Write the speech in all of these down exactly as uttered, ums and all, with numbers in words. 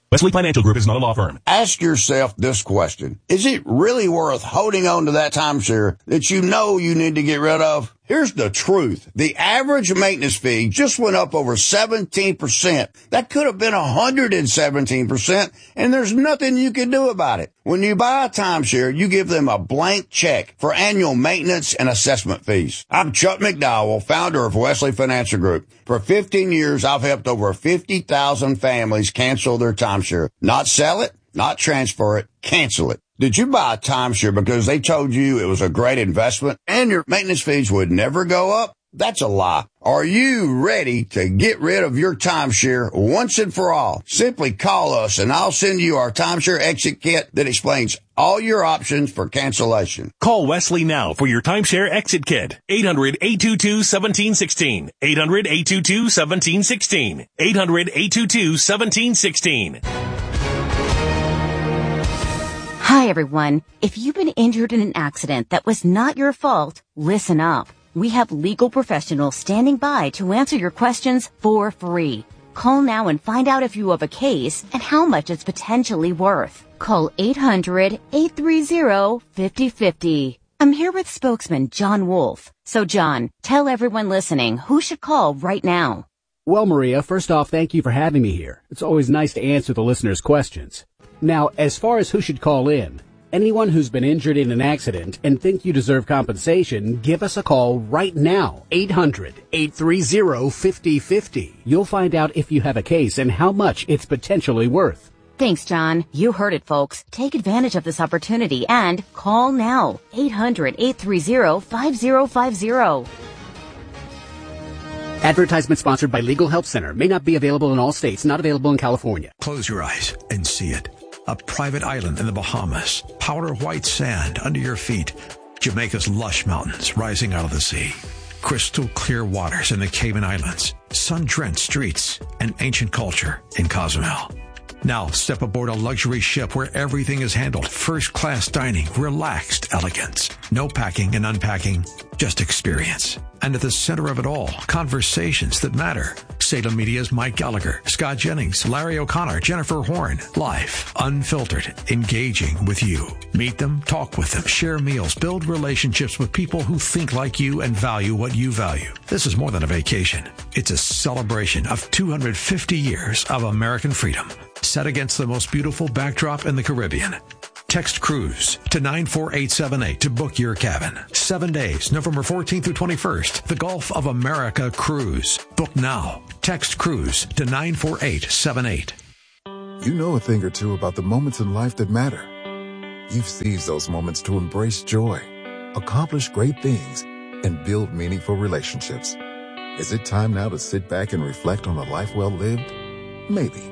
Wesley Financial Group is not a law firm. Ask yourself this question. Is it really worth holding on to that timeshare that you know you need to get rid of? Here's the truth. The average maintenance fee just went up over seventeen percent. That could have been one hundred seventeen percent, and there's nothing you can do about it. When you buy a timeshare, you give them a blank check for annual maintenance and assessment fees. I'm Chuck McDowell, founder of Wesley Financial Group. For fifteen years, I've helped over fifty thousand families cancel their timeshare. Not sell it, not transfer it, cancel it. Did you buy a timeshare because they told you it was a great investment and your maintenance fees would never go up? That's a lie. Are you ready to get rid of your timeshare once and for all? Simply call us and I'll send you our timeshare exit kit that explains all your options for cancellation. Call Wesley now for your timeshare exit kit. eight hundred, eight two two, one seven one six. eight hundred, eight two two, one seven one six. eight hundred, eight two two, one seven one six. Hi, everyone. If you've been injured in an accident that was not your fault, listen up. We have legal professionals standing by to answer your questions for free. Call now and find out if you have a case and how much it's potentially worth. Call eight hundred, eight three zero, five zero five zero. I'm here with spokesman John Wolf. So, John, tell everyone listening who should call right now. Well, Maria, first off, thank you for having me here. It's always nice to answer the listeners' questions. Now, as far as who should call in, anyone who's been injured in an accident and think you deserve compensation, give us a call right now. eight hundred, eight three zero, five zero five zero. You'll find out if you have a case and how much it's potentially worth. Thanks, John. You heard it, folks. Take advantage of this opportunity and call now. eight hundred, eight three zero, five zero five zero. Advertisement sponsored by Legal Help Center. May not be available in all states. Not available in California. Close your eyes and see it. A private island in the Bahamas. Powder white sand under your feet. Jamaica's lush mountains rising out of the sea. Crystal clear waters in the Cayman Islands. Sun-drenched streets and ancient culture in Cozumel. Now step aboard a luxury ship where everything is handled. First-class dining, relaxed elegance. No packing and unpacking, just experience. And at the center of it all, conversations that matter. Salem Media's Mike Gallagher, Scott Jennings, Larry O'Connor, Jennifer Horn. Live, unfiltered, engaging with you. Meet them, talk with them, share meals, build relationships with people who think like you and value what you value. This is more than a vacation. It's a celebration of two hundred fifty years of American freedom, set against the most beautiful backdrop in the Caribbean. Text cruise to nine four eight seven eight to book your cabin. Seven days, November fourteenth through twenty-first. The Gulf of America Cruise. Book now. Text cruise to nine four eight seven eight. You know a thing or two about the moments in life that matter. You've seized those moments to embrace joy, accomplish great things, and build meaningful relationships. Is it time now to sit back and reflect on a life well lived? Maybe.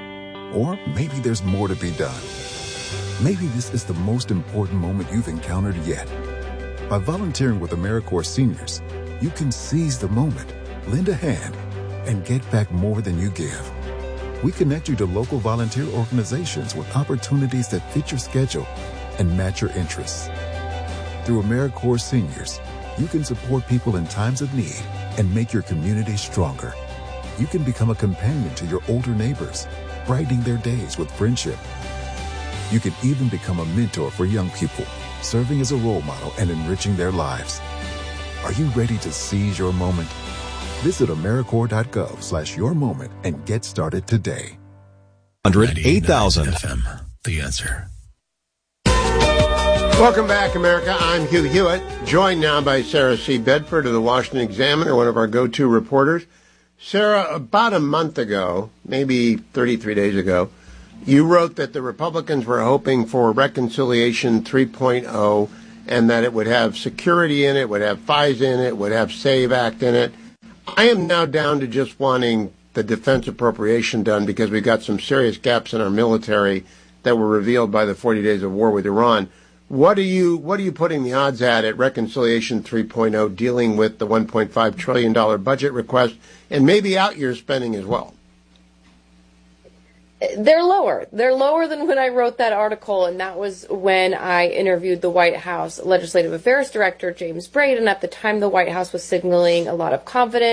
Or maybe there's more to be done. Maybe this is the most important moment you've encountered yet. By volunteering with AmeriCorps Seniors, you can seize the moment, lend a hand, and get back more than you give. We connect you to local volunteer organizations with opportunities that fit your schedule and match your interests. Through AmeriCorps Seniors, you can support people in times of need and make your community stronger. You can become a companion to your older neighbors, brightening their days with friendship. You can even become a mentor for young people, serving as a role model and enriching their lives. Are you ready to seize your moment? Visit AmeriCorps.gov slash your moment and get started today. one hundred eight thousand F M, the answer. Welcome back, America. I'm Hugh Hewitt, joined now by Sarah C. Bedford of the Washington Examiner, one of our go-to reporters. Sarah, about a month ago, maybe thirty-three days ago, you wrote that the Republicans were hoping for Reconciliation three point oh and that it would have security in it, would have FISA in it, would have SAVE Act in it. I am now down to just wanting the defense appropriation done because we've got some serious gaps in our military that were revealed by the forty days of war with Iran. What are you what are you putting the odds at at Reconciliation three point oh dealing with the one point five trillion dollars budget request and maybe out-year spending as well? They're lower. They're lower than when I wrote that article, and that was when I interviewed the White House Legislative Affairs Director, James Braid, and at the time the White House was signaling a lot of confidence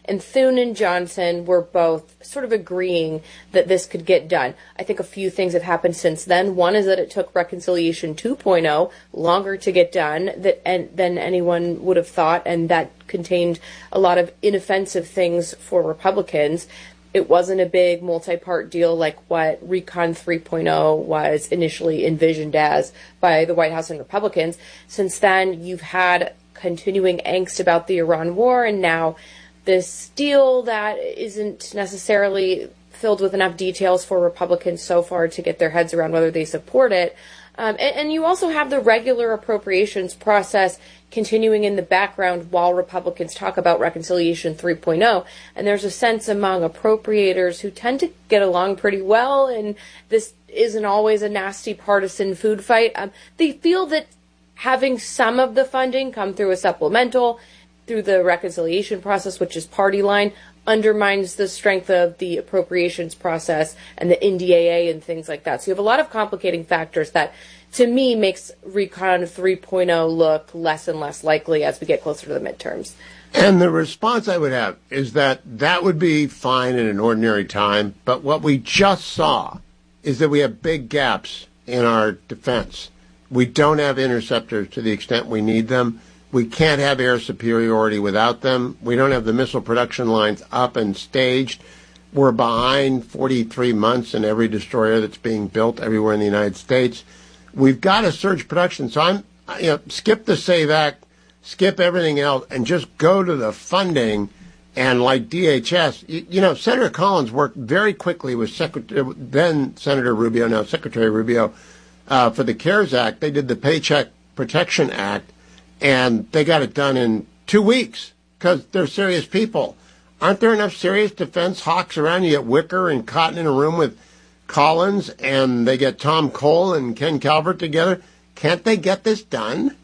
and Thune and Johnson were both sort of agreeing that this could get done. I think a few things have happened since then. One is that it took Reconciliation two point oh longer to get done that, and, than anyone would have thought, and that contained a lot of inoffensive things for Republicans. It wasn't a big multi-part deal like what Recon three point oh was initially envisioned as by the White House and Republicans. Since then, you've had continuing angst about the Iran war, and now this deal that isn't necessarily filled with enough details for Republicans so far to get their heads around whether they support it. Um, and, and you also have the regular appropriations process continuing in the background while Republicans talk about Reconciliation three point oh. And there's a sense among appropriators who tend to get along pretty well, and this isn't always a nasty partisan food fight. Um, they feel that having some of the funding come through a supplemental, through the reconciliation process, which is party line, undermines the strength of the appropriations process and the N D A A and things like that. So you have a lot of complicating factors that, to me, makes Recon three point oh look less and less likely as we get closer to the midterms. And the response I would have is that that would be fine in an ordinary time, but what we just saw is that we have big gaps in our defense. We don't have interceptors to the extent we need them. We can't have air superiority without them. We don't have the missile production lines up and staged. We're behind forty-three months in every destroyer that's being built everywhere in the United States. We've got to surge production. So I'm, you know, skip the SAVE Act, skip everything else, and just go to the funding. And like D H S, you, you know, Senator Collins worked very quickly with Secretary, then Senator Rubio, now Secretary Rubio, uh, for the CARES Act. They did the Paycheck Protection Act. And they got it done in two weeks because they're serious people. Aren't there enough serious defense hawks around? You get Wicker and Cotton in a room with Collins, and they get Tom Cole and Ken Calvert together. Can't they get this done?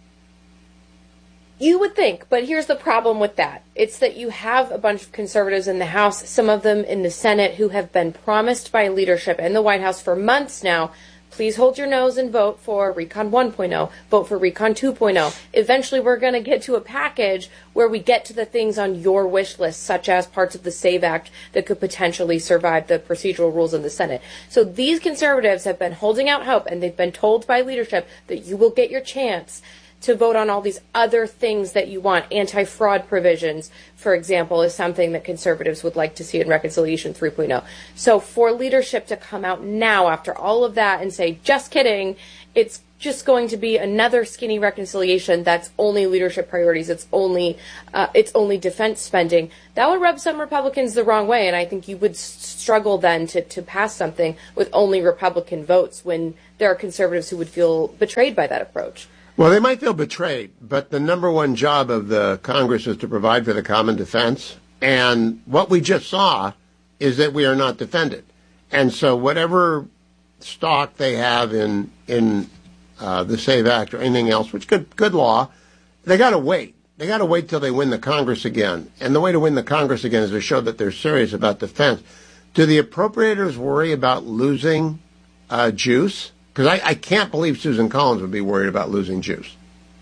You would think, but here's the problem with that. It's that you have a bunch of conservatives in the House, some of them in the Senate, who have been promised by leadership in the White House for months now, please hold your nose and vote for Recon one point oh, vote for Recon two point oh. Eventually, we're going to get to a package where we get to the things on your wish list, such as parts of the SAVE Act that could potentially survive the procedural rules in the Senate. So these conservatives have been holding out hope, and they've been told by leadership that you will get your chance to vote on all these other things that you want. Anti-fraud provisions, for example, is something that conservatives would like to see in Reconciliation three point oh. So for leadership to come out now after all of that and say, just kidding, it's just going to be another skinny reconciliation that's only leadership priorities, it's only uh, it's only defense spending, that would rub some Republicans the wrong way, and I think you would struggle then to, to pass something with only Republican votes when there are conservatives who would feel betrayed by that approach. Well, they might feel betrayed, but the number one job of the Congress is to provide for the common defense. And what we just saw is that we are not defended. And so whatever stock they have in in uh, the SAVE Act or anything else, which good good law, they got to wait. They got to wait till they win the Congress again. And the way to win the Congress again is to show that they're serious about defense. Do the appropriators worry about losing uh, juice? Because I, I can't believe Susan Collins would be worried about losing juice.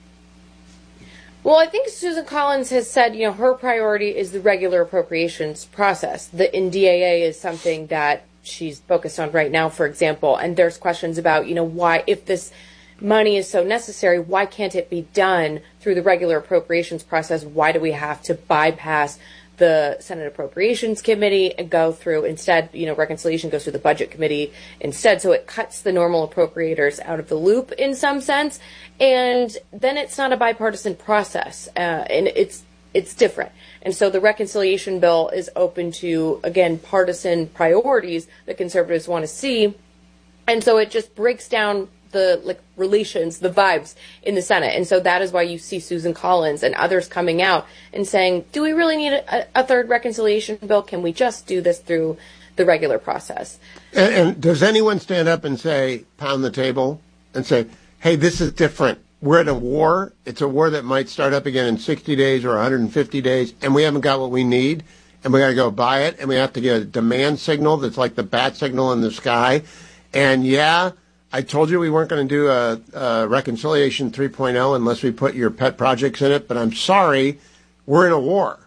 Well, I think Susan Collins has said, you know, her priority is the regular appropriations process. The N D A A is something that she's focused on right now, for example. And there's questions about, you know, why, if this money is so necessary, why can't it be done through the regular appropriations process? Why do we have to bypass the Senate Appropriations Committee and go through, instead, you know, reconciliation goes through the Budget Committee instead, so it cuts the normal appropriators out of the loop in some sense, and then it's not a bipartisan process, uh, and it's it's different. And so the reconciliation bill is open to, again, partisan priorities that conservatives want to see, and so it just breaks down the like relations, the vibes in the Senate. And so that is why you see Susan Collins and others coming out and saying, do we really need a, a third reconciliation bill? Can we just do this through the regular process? And, and does anyone stand up and say, pound the table and say, hey, this is different. We're in a war. It's a war that might start up again in sixty days or one hundred fifty days, and we haven't got what we need, and we got to go buy it, and we have to get a demand signal that's like the bat signal in the sky. And yeah, I told you we weren't going to do a, a Reconciliation three point oh unless we put your pet projects in it, but I'm sorry, we're in a war.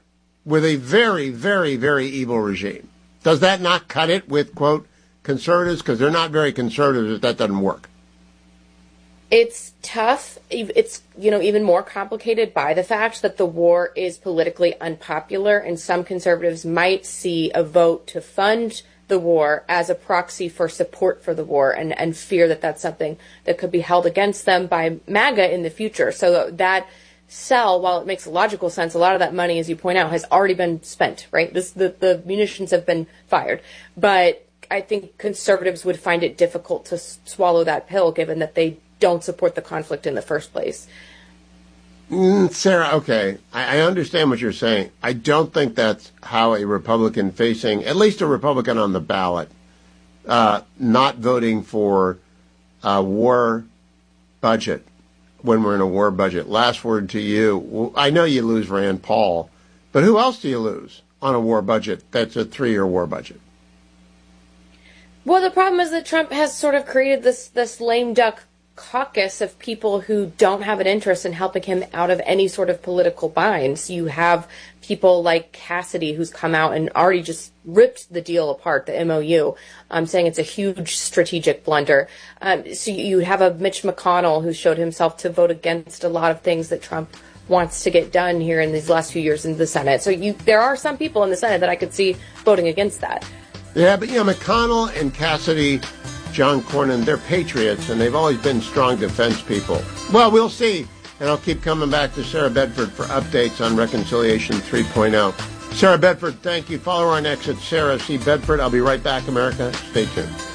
with a very, very, very evil regime. Does that not cut it with, quote, conservatives? Because they're not very conservative if that doesn't work. It's tough. It's, you know, even more complicated by the fact that the war is politically unpopular, and some conservatives might see a vote to fund the war as a proxy for support for the war, and, and fear that that's something that could be held against them by MAGA in the future. So that sell, while it makes logical sense, a lot of that money, as you point out, has already been spent, right? This, the, the munitions have been fired. But I think conservatives would find it difficult to s- swallow that pill, given that they don't support the conflict in the first place. Mm, Sarah, okay, I, I understand what you're saying. I don't think that's how a Republican facing, at least a Republican on the ballot, uh, not voting for a war budget when we're in a war budget. Last word to you. I know you lose Rand Paul, but who else do you lose on a war budget that's a three-year war budget? Well, the problem is that Trump has sort of created this this lame duck caucus of people who don't have an interest in helping him out of any sort of political binds. You have people like Cassidy, who's come out and already just ripped the deal apart, the M O U, um, saying it's a huge strategic blunder. Um, so you have a Mitch McConnell who showed himself to vote against a lot of things that Trump wants to get done here in these last few years in the Senate. So you, there are some people in the Senate that I could see voting against that. Yeah, but, you know, McConnell and Cassidy, John Cornyn, they're patriots, and they've always been strong defense people. Well, we'll see. And I'll keep coming back to Sarah Bedford for updates on Reconciliation three point oh. Sarah Bedford, thank you. Follow her on X at Sarah C. Bedford. I'll be right back, America. Stay tuned.